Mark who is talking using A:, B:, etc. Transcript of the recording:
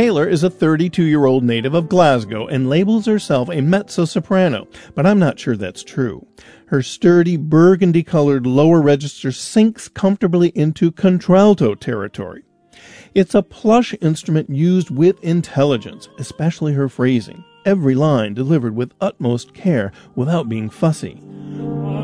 A: Taylor is a 32-year-old native of Glasgow and labels herself a mezzo-soprano, but I'm not sure that's true. Her sturdy, burgundy-colored lower register sinks comfortably into contralto territory. It's a plush instrument used with intelligence, especially her phrasing. Every line delivered with utmost care without being fussy.